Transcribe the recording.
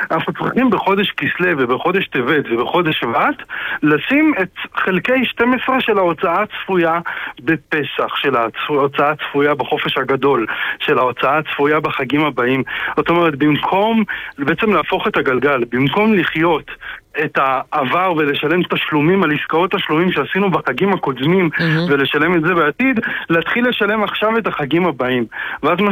אנחנו צריכים בחודש כסלו ובחודש טבת ובחודש שבט לשים את חלקי 12 של ההוצאה הצפויה בפסח, של ההוצאה הצפויה בחופש הגדול, של ההוצאה הצפויה בחגים הבאים. זאת אומרת, במקום בעצם להפוך את הגלגל, במקום לחיות את העבר ולשלם תשלומים על עסקאות תשלומים שעשינו בחגים הקודמים ולשלם את זה בעתיד, להתחיל לשלם עכשיו את החגים הבאים. ואז מה